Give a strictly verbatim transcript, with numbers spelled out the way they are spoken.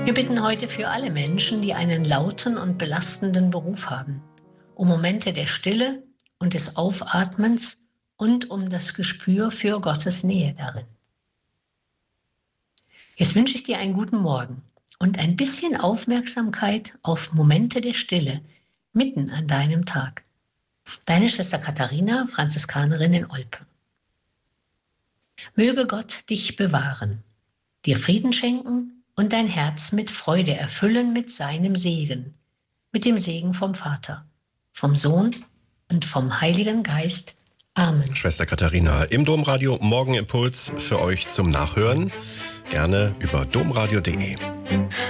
Wir bitten heute für alle Menschen, die einen lauten und belastenden Beruf haben, um Momente der Stille und des Aufatmens und um das Gespür für Gottes Nähe darin. Jetzt wünsche ich dir einen guten Morgen und ein bisschen Aufmerksamkeit auf Momente der Stille mitten an deinem Tag. Deine Schwester Katharina, Franziskanerin in Olpe. Möge Gott dich bewahren, dir Frieden schenken und dein Herz mit Freude erfüllen mit seinem Segen, mit dem Segen vom Vater, vom Sohn und vom Heiligen Geist. Amen. Schwester Katharina im Domradio, Morgenimpuls für euch zum Nachhören. Gerne über domradio punkt de.